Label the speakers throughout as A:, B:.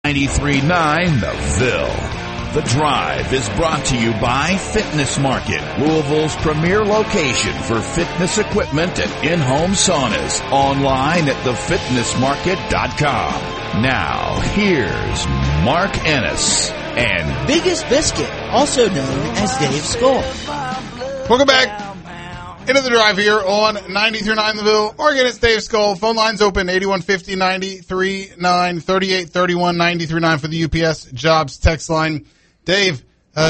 A: 93.9 The Ville. The Drive is brought to you by Fitness Market, Louisville's premier location for fitness equipment and in-home saunas. Online at thefitnessmarket.com. Now, here's Mark Ennis and
B: Biggest Biscuit, also known as Dave Skull.
C: Welcome back into the Drive here on 93.9 The Ville. Mark Ennis, Dave Skull. Phone lines open 8150-93-9, 3831-93.9 for the UPS Jobs text line. Dave,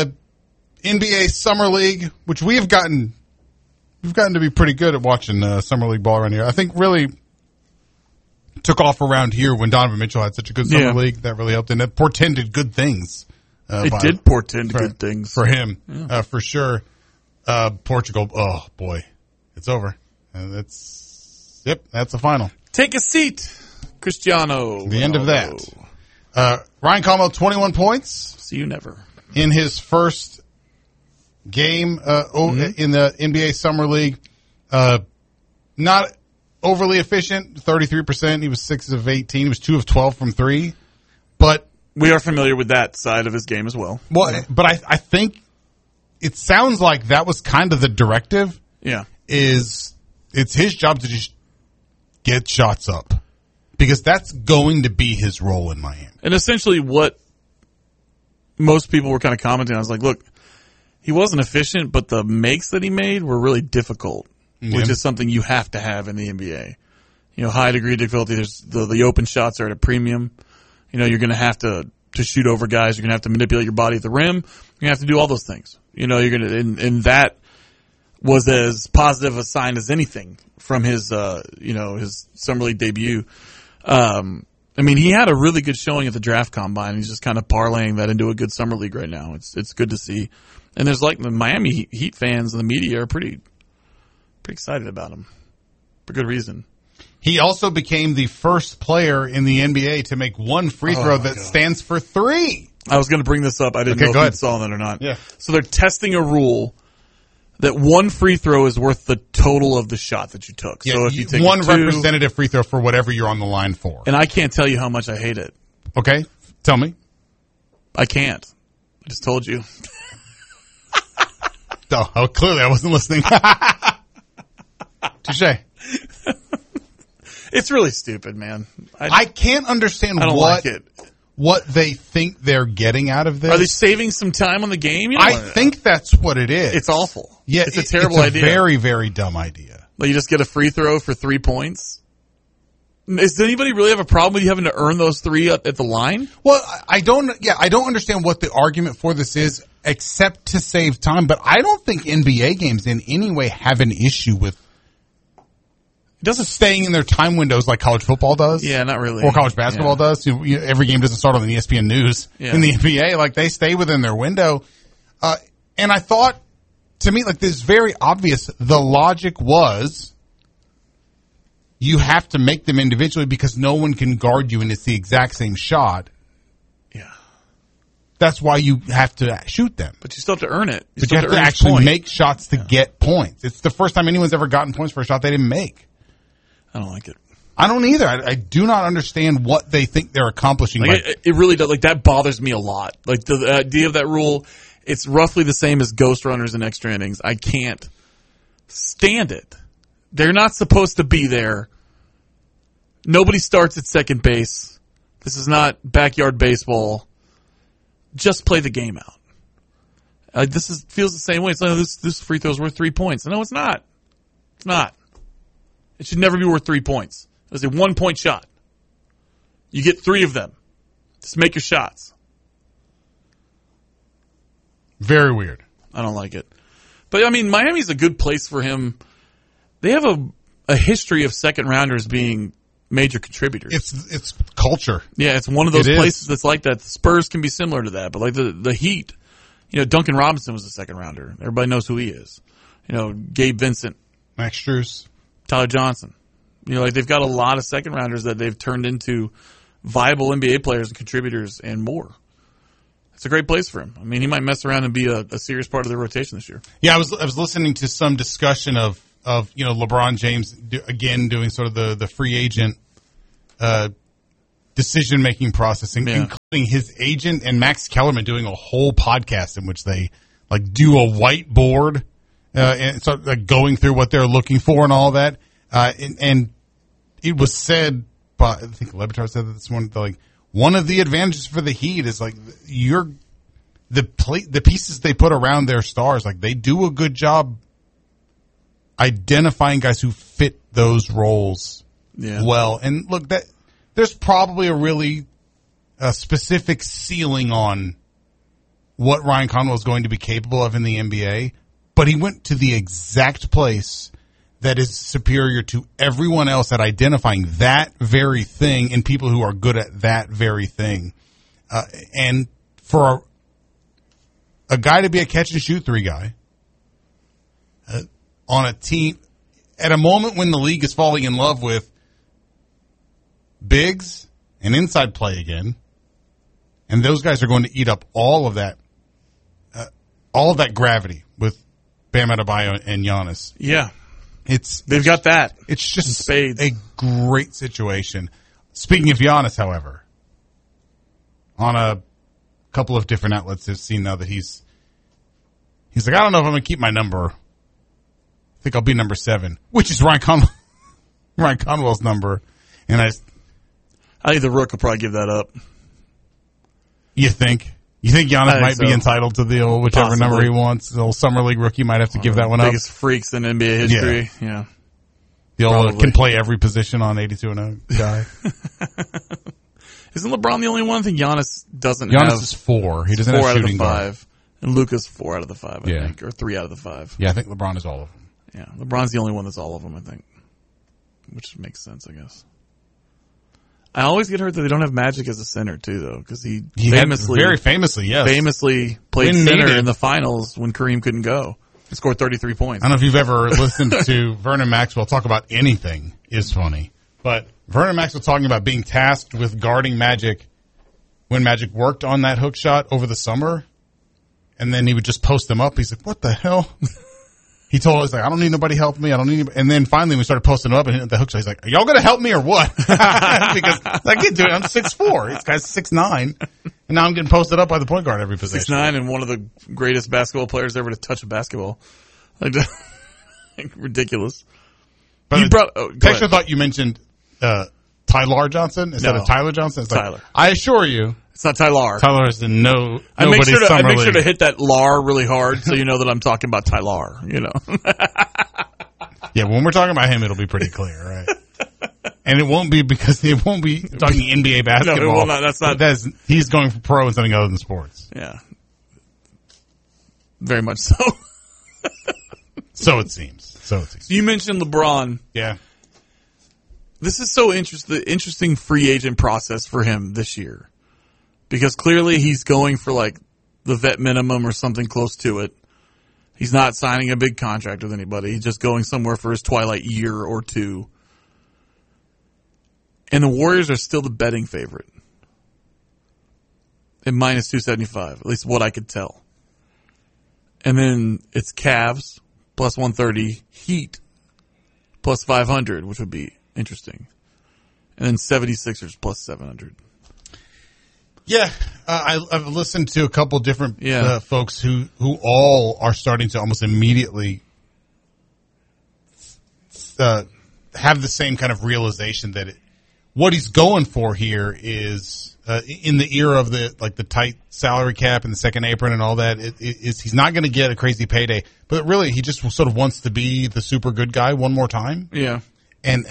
C: NBA Summer League, which we've gotten to be pretty good at watching Summer League ball around here. I think really took off around here when Donovan Mitchell had such a good Summer League. That really helped, and it portended good things.
D: It did portend good things.
C: For him, for sure. Portugal, oh boy, it's over. That's the final.
D: Take a seat, Cristiano.
C: The end of that. Ryan Commo, 21 points.
D: See you never.
C: In his first game in the NBA Summer League. Not overly efficient, 33%. He was 6 of 18. He was 2 of 12 from 3. But
D: we are familiar with that side of his game as well.
C: Well, but I think it sounds like that was kind of the directive.
D: Yeah.
C: It's his job to just get shots up. Because that's going to be his role in Miami.
D: And essentially what most people were kind of commenting on, I was like, look, he wasn't efficient, but the makes that he made were really difficult, which is something you have to have in the NBA. You know, high degree of difficulty. There's the open shots are at a premium. You know, you're going to have to shoot over guys. You're going to have to manipulate your body at the rim. You're going to have to do all those things. You know, you're going to, and that was as positive a sign as anything from his, his Summer League debut. I mean, he had a really good showing at the draft combine. He's just kind of parlaying that into a good Summer League right now. It's good to see. And there's like the Miami Heat fans and the media are pretty excited about him for good reason.
C: He also became the first player in the NBA to make one free throw that stands for 3.
D: I was going to bring this up. I didn't know if you saw that or not.
C: Yeah.
D: So they're testing a rule that one free throw is worth the total of the shot that you took.
C: Yeah,
D: so if you take
C: one representative free throw for whatever you're on the line for.
D: And I can't tell you how much I hate it.
C: Okay, tell me.
D: I can't. I just told you.
C: Oh, clearly I wasn't listening. Touche.
D: It's really stupid, man.
C: I can't understand what they think they're getting out of this.
D: Are they saving some time on the game?
C: I think that's what it is.
D: It's awful.
C: Yeah,
D: it's a terrible idea.
C: Very, very dumb idea.
D: Like you just get a free throw for 3 points. Does anybody really have a problem with you having to earn those 3 at the line?
C: Well, I don't understand what the argument for this is, except to save time. But I don't think NBA games in any way have an issue with staying in their time windows like college football does.
D: Yeah, not really.
C: Or college basketball does. Every game doesn't start on the ESPN News. Yeah. In the NBA, like they stay within their window. And I thought, to me, like this is very obvious. The logic was you have to make them individually because no one can guard you and it's the exact same shot.
D: Yeah.
C: That's why you have to shoot them.
D: But you still have to earn it.
C: You have to actually make shots to get points. It's the first time anyone's ever gotten points for a shot they didn't make.
D: I don't like it.
C: I don't either. I do not understand what they think they're accomplishing.
D: Like it really does. Like that bothers me a lot. Like the idea of that rule, it's roughly the same as ghost runners and extra innings. I can't stand it. They're not supposed to be there. Nobody starts at second base. This is not backyard baseball. Just play the game out. Feels the same way. It's like this free throw's worth 3 points. No, it's not. It's not. It should never be worth 3 points. It was a 1 point shot. You get 3 of them. Just make your shots.
C: Very weird.
D: I don't like it. But, I mean, Miami's a good place for him. They have a history of second rounders being major contributors.
C: It's culture.
D: Yeah, it's one of those places that's like that. The Spurs can be similar to that. But, like, the Heat, Duncan Robinson was a second rounder. Everybody knows who he is. Gabe Vincent.
C: Max Strus.
D: Tyler Johnson. They've got a lot of second rounders that they've turned into viable NBA players and contributors and more. It's a great place for him. I mean, he might mess around and be a serious part of their rotation this year.
C: Yeah, I was listening to some discussion of LeBron James again doing sort of the free agent decision-making process, including his agent and Max Kellerman doing a whole podcast in which they like do a whiteboard and start like, going through what they're looking for and all that. And it was said by, I think Le Batard said that this morning, like one of the advantages for the Heat is like the pieces they put around their stars, like they do a good job identifying guys who fit those roles well. And look, that there's probably a really specific ceiling on what Ryan Conwell is going to be capable of in the NBA, but he went to the exact place that is superior to everyone else at identifying that very thing and people who are good at that very thing. And for a guy to be a catch-and-shoot three guy on a team at a moment when the league is falling in love with bigs and inside play again, and those guys are going to eat up all of that gravity with Bam Adebayo and Giannis.
D: Yeah. They've got that.
C: It's just a great situation. Speaking of Giannis, however, on a couple of different outlets have seen now that he's like, I don't know if I'm going to keep my number. I think I'll be number 7, which is Ryan Conwell's number. And I
D: think the Rook will probably give that up.
C: You think? You think Giannis might be entitled to the old whichever number he wants? The old Summer League rookie might have to give that one up.
D: Biggest freaks in NBA history. Yeah.
C: The old can play every position on 82-0 guy.
D: Isn't LeBron the only one? I think Giannis doesn't
C: have.
D: Giannis
C: is 4. He doesn't have shooting guard. 4 out of the 5.
D: And Luka's 4 out of the 5, I think. Or 3 out of the 5.
C: Yeah, I think LeBron is all of them.
D: Yeah, LeBron's the only one that's all of them, I think. Which makes sense, I guess. I always get hurt that they don't have Magic as a center, too, though, because he
C: very famously
D: played center in the finals when Kareem couldn't go. He scored 33 points.
C: I don't know if you've ever listened to Vernon Maxwell talk about anything is funny, but Vernon Maxwell talking about being tasked with guarding Magic when Magic worked on that hook shot over the summer, and then he would just post them up. He's like, what the hell? He told us, like, I don't need nobody help me. I don't need anybody. And then finally we started posting them up and hitting the hook shot. He's like, are y'all going to help me or what? Because I can't do it. I'm 6'4". This guy's 6'9". And now I'm getting posted up by the point guard every possession.
D: 6'9" and one of the greatest basketball players ever to touch a basketball. Like ridiculous.
C: But Texture thought you mentioned Tyler Johnson instead of Tyler Johnson. It's
D: Tyler.
C: Like, I assure you.
D: It's not Tyler.
C: Tyler is in nobody's
D: I make sure
C: league.
D: to hit that lar really hard so you know that I'm talking about Tyler, you know.
C: Yeah, when we're talking about him, it'll be pretty clear, right? And it won't be because it won't be talking NBA basketball.
D: No, it will not. That's not.
C: He's going for pro and something other than sports.
D: Yeah. Very much so.
C: So it seems.
D: You mentioned LeBron.
C: Yeah.
D: This is so interesting free agent process for him this year. Because clearly he's going for like the vet minimum or something close to it. He's not signing a big contract with anybody. He's just going somewhere for his twilight year or two. And the Warriors are still the betting favorite. At minus 275, at least what I could tell. And then it's Cavs plus 130, Heat plus 500, which would be interesting. And then 76ers plus 700.
C: Yeah, I've listened to a couple different folks who all are starting to almost immediately have the same kind of realization that what he's going for here is in the era of the tight salary cap and the second apron and all that. He's not going to get a crazy payday, but really he just sort of wants to be the super good guy one more time.
D: Yeah,
C: and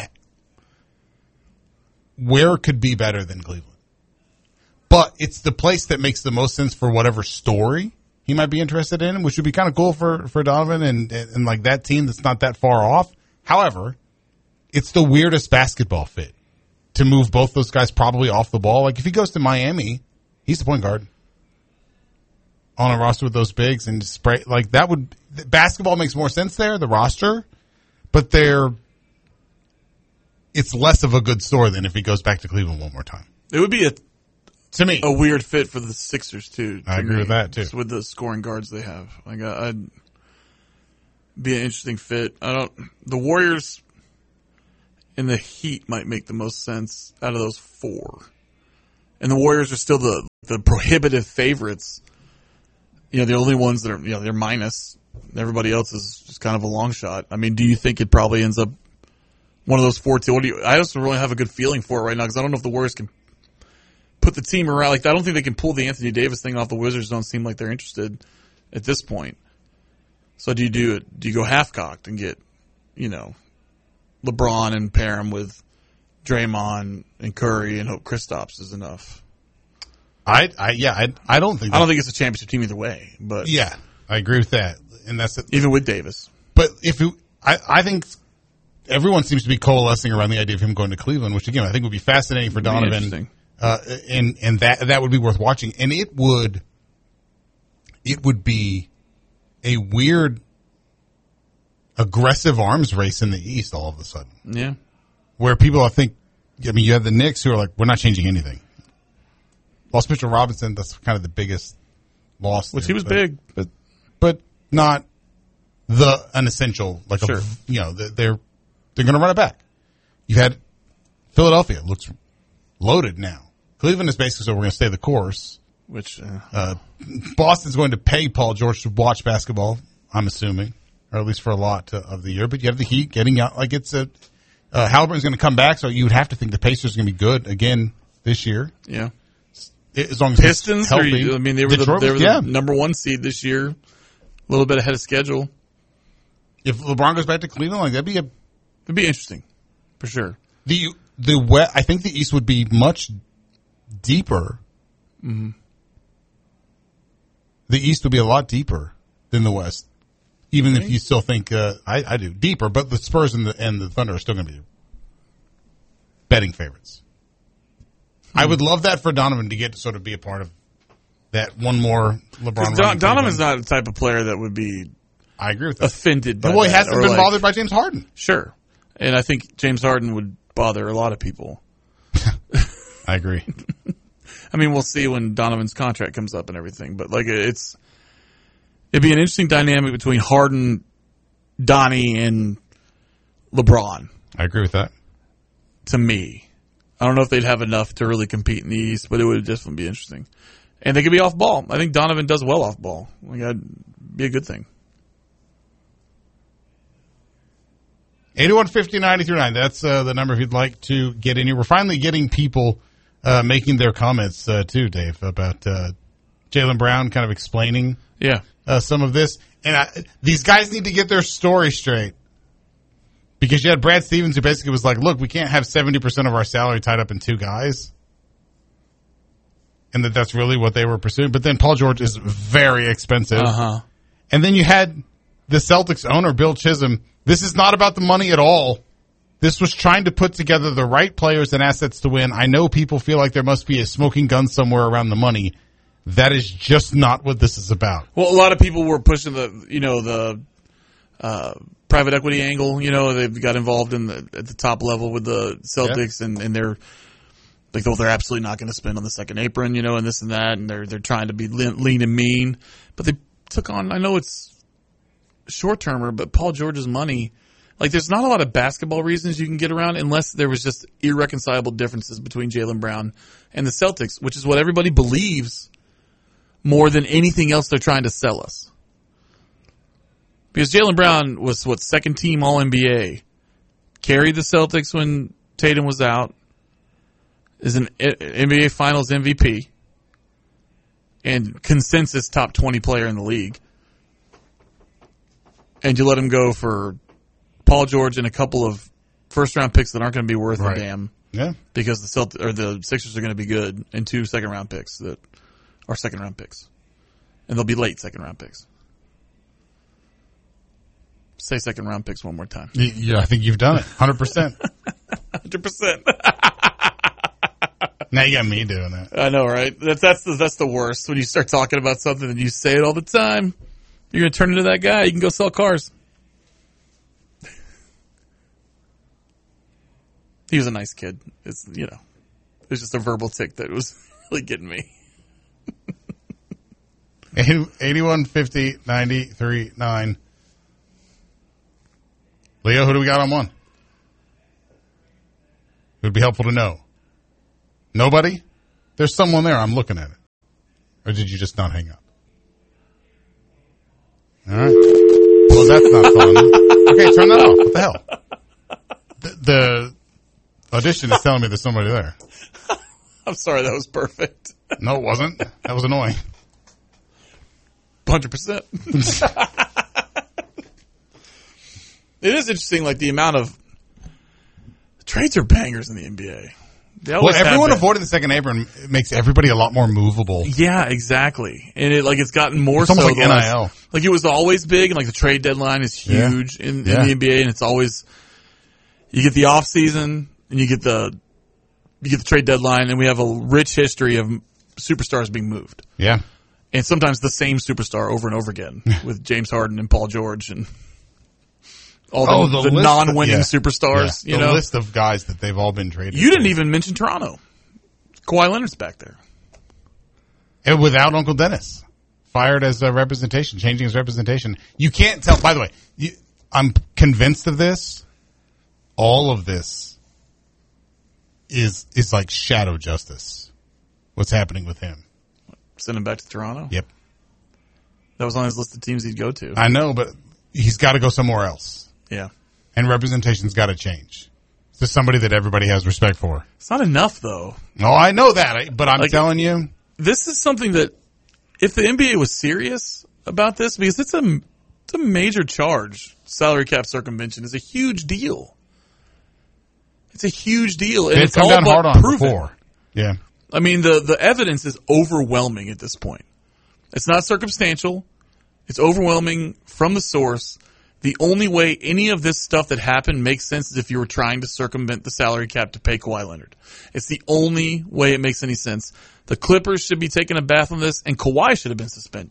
C: where could be better than Cleveland? But it's the place that makes the most sense for whatever story he might be interested in, which would be kind of cool for Donovan and like that team that's not that far off. However, it's the weirdest basketball fit to move both those guys probably off the ball. Like if he goes to Miami, he's the point guard on a roster with those bigs and spray like that would basketball makes more sense there, the roster, but it's less of a good story than if he goes back to Cleveland one more time.
D: It would be
C: to me
D: a weird fit for the Sixers too.
C: I agree with that too.
D: Just with the scoring guards they have. Like I'd be an interesting fit. The Warriors and the Heat might make the most sense out of those four. And the Warriors are still the prohibitive favorites. You know, the only ones that are, you know, they're minus. Everybody else is just kind of a long shot. I mean, do you think it probably ends up one of those 4 teams? I just don't really have a good feeling for it right now because I don't know if the Warriors can put the team around. Like, I don't think they can pull the Anthony Davis thing off. The Wizards don't seem like they're interested at this point. So do you go half-cocked and get, you know, LeBron and pair him with Draymond and Curry and hope Kristaps is enough?
C: I don't think
D: it's a championship team either way, but
C: yeah, I agree with that. And that's it.
D: Even with Davis.
C: But I think everyone seems to be coalescing around the idea of him going to Cleveland, which again I think would be fascinating for Donovan. And that would be worth watching. And it would be a weird aggressive arms race in the East all of a sudden.
D: Yeah.
C: Where people you have the Knicks who are like, we're not changing anything. Lost Mitchell Robinson, that's kind of the biggest loss.
D: Which he was big,
C: but not an essential, like, sure. They're going to run it back. You had Philadelphia, looks loaded now. Cleveland is basically, so we're going to stay the course.
D: Which,
C: Boston's going to pay Paul George to watch basketball, I'm assuming, or at least for a lot of the year. But you have the Heat getting out, like Halliburton's going to come back, so you would have to think the Pacers are going to be good again this year.
D: Yeah.
C: As long as
D: Pistons,
C: healthy.
D: they were the number 1 seed this year, a little bit ahead of schedule.
C: If LeBron goes back to Cleveland, it'd
D: be interesting, for sure.
C: I think the East would be much deeper.
D: Mm-hmm.
C: The East would be a lot deeper than the West, even if you still think I do deeper. But the Spurs and the Thunder are still going to be betting favorites. I would love that for Donovan to get to sort of be a part of that one more LeBron.
D: Donovan's not the type of player that would be.
C: I agree with that.
D: Offended by
C: he hasn't been bothered by James Harden.
D: Sure, and I think James Harden would bother a lot of people.
C: I agree.
D: I mean, we'll see when Donovan's contract comes up and everything, but like it'd be an interesting dynamic between Harden, Donnie, and LeBron.
C: I agree with that.
D: To me. I don't know if they'd have enough to really compete in the East, but it would definitely be interesting. And they could be off ball. I think Donovan does well off ball. Like, that'd be a good thing.
C: 8150-939. That's the number if you'd like to get in here. We're finally getting people making their comments, too, Dave, about Jaylen Brown kind of explaining some of this. And these guys need to get their story straight. Because you had Brad Stevens who basically was like, look, we can't have 70% of our salary tied up in 2 guys. And that's really what they were pursuing. But then Paul George is very expensive.
D: Uh-huh.
C: And then you had the Celtics owner, Bill Chisholm. This is not about the money at all. This was trying to put together the right players and assets to win. I know people feel like there must be a smoking gun somewhere around the money. That is just not what this is about.
D: Well, a lot of people were pushing the private equity angle. They've got involved at the top level with the Celtics, and they're like, they're absolutely not going to spend on the second apron, and this and that, and they're trying to be lean and mean. But they took on, I know it's short-termer, but Paul George's money, like, there's not a lot of basketball reasons you can get around unless there was just irreconcilable differences between Jaylen Brown and the Celtics, which is what everybody believes more than anything else they're trying to sell us. Because Jaylen Brown was, second team All-NBA, carried the Celtics when Tatum was out, is an NBA Finals MVP, and consensus top 20 player in the league. And you let him go for Paul George and a couple of first-round picks that aren't going to be worth a damn.
C: Yeah.
D: Because the Sixers are going to be good, and 2 second-round picks that are second-round picks. And they'll be late second-round picks. Say second-round picks one more time.
C: Yeah, I think you've done it. 100%.
D: 100%.
C: Now you got me doing that.
D: I know, right? That's the worst. When you start talking about something and you say it all the time, you're going to turn into that guy. You can go sell cars. He was a nice kid. It was just a verbal tick that was really getting me.
C: 8150-93.9. Leo, who do we got on one? It would be helpful to know. Nobody? There's someone there. I'm looking at it. Or did you just not hang up? All right. Well, that's not fun. Okay, turn that off. What the hell? The audition is telling me there's somebody there.
D: I'm sorry, that was perfect.
C: No, it wasn't. That was annoying.
D: 100%. It is interesting, like the amount of trades are bangers in the NBA.
C: Well, everyone avoiding the second apron makes everybody a lot more movable.
D: Yeah, exactly. And it's gotten more
C: it's almost like NIL.
D: Like it was always big, and like the trade deadline is huge in the NBA, and it's always you get the off season and you get the trade deadline, and we have a rich history of superstars being moved.
C: Yeah.
D: And sometimes the same superstar over and over again with James Harden and Paul George and all the non-winning superstars.
C: Yeah. The list of guys that they've all been traded.
D: You didn't even mention Toronto. Kawhi Leonard's back there.
C: And without Uncle Dennis. Fired as a representation, changing his representation. You can't tell. By the way, I'm convinced of this. All of this is like shadow justice. What's happening with him?
D: Send him back to Toronto?
C: Yep.
D: That was on his list of teams he'd go to.
C: I know, but he's got to go somewhere else.
D: Yeah.
C: And representation's got to change. It's just somebody that everybody has respect for.
D: It's not enough, though.
C: No, I know that, but I'm telling you.
D: This is something that, if the NBA was serious about this, because it's a major charge, salary cap circumvention is a huge deal. It's a huge deal. And
C: it's come down hard on
D: proven.
C: Before. Yeah.
D: I mean, the evidence is overwhelming at this point. It's not circumstantial. It's overwhelming from the source. The only way any of this stuff that happened makes sense is if you were trying to circumvent the salary cap to pay Kawhi Leonard. It's the only way it makes any sense. The Clippers should be taking a bath on this, and Kawhi should have been suspended.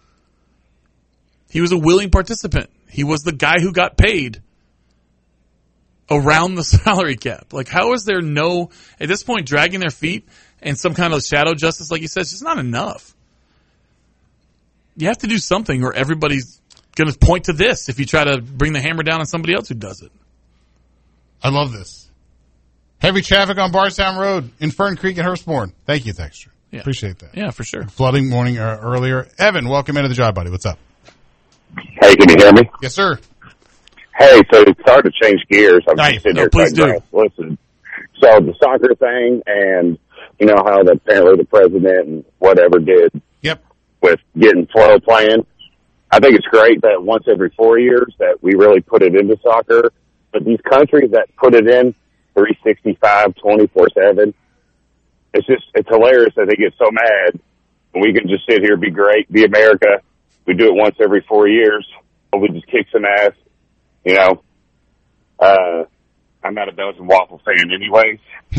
D: He was a willing participant. He was the guy who got paid around the salary cap. Like, how is there at this point, dragging their feet and some kind of shadow justice, like you said, it's just not enough. You have to do something, or everybody's going to point to this if you try to bring the hammer down on somebody else who does it.
C: I love this. Heavy traffic on Bardstown Road in Fern Creek and Hurstbourne. Thank you, Texter.
D: Yeah.
C: Appreciate that.
D: Yeah, for sure.
C: Flooding morning earlier. Evan, welcome into the Drive, buddy. What's up?
E: Hey, can you hear me?
C: Yes, sir.
E: Hey, so sorry to change gears. I'm just sitting here
D: please
E: trying to listen. So the soccer thing, and you know how apparently the president and whatever did with getting flow playing. I think it's great that once every 4 years that we really put it into soccer. But these countries that put it in 365, 24/7, it's hilarious that they get so mad. And we can just sit here, be great, be America. We do it once every 4 years. We just kick some ass. You know, I'm not a Belgian waffle fan anyways.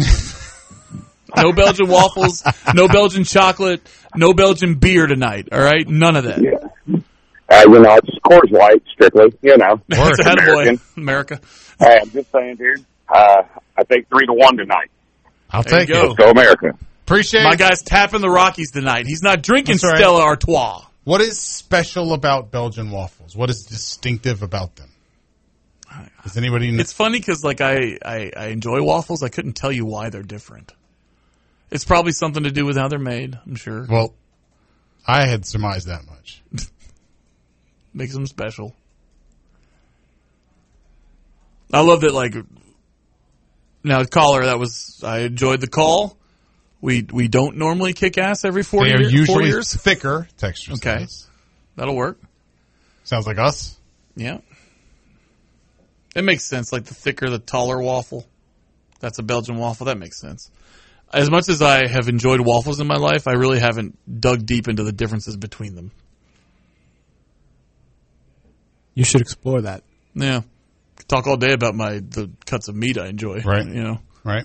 D: No Belgian waffles, no Belgian chocolate, no Belgian beer tonight, all right? None of that.
E: Yeah. You know, it's just Coors Light, strictly, you know.
D: That's a American. America.
E: Hey, I'm just saying, dude, I think 3-1 tonight.
C: I'll take it.
E: Let's go America.
C: Appreciate
D: my guy's tapping the Rockies tonight. He's not drinking Stella Artois.
C: What is special about Belgian waffles? What is distinctive about them? Does anybody know?
D: It's funny because, like, I enjoy waffles. I couldn't tell you why they're different. It's probably something to do with how they're made, I'm sure.
C: Well, I had surmised that much.
D: Makes them special. I love that, like, now, caller, I enjoyed the call. We don't normally kick ass every 4 years.
C: They are usually thicker textures.
D: Okay. That'll work.
C: Sounds like us.
D: Yeah. It makes sense. Like the thicker, the taller waffle. That's a Belgian waffle. That makes sense. As much as I have enjoyed waffles in my life, I really haven't dug deep into the differences between them.
F: You should explore that.
D: Yeah. Could talk all day about the cuts of meat I enjoy.
C: Right.
D: You know.
C: Right.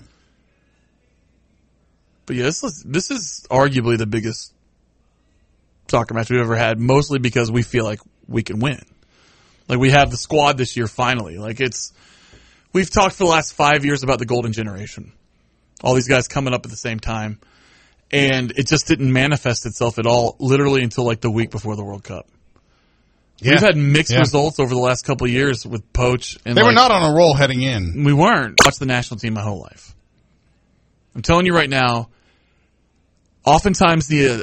D: But yeah, this is arguably the biggest soccer match we've ever had, mostly because we feel like we can win. Like, we have the squad this year finally. Like, we've talked for the last 5 years about the golden generation. All these guys coming up at the same time. And it just didn't manifest itself at all, literally until like the week before the World Cup. Yeah. We've had mixed results over the last couple of years with Poach. And
C: they were not on a roll heading in.
D: We weren't. I watched the national team my whole life. I'm telling you right now, oftentimes the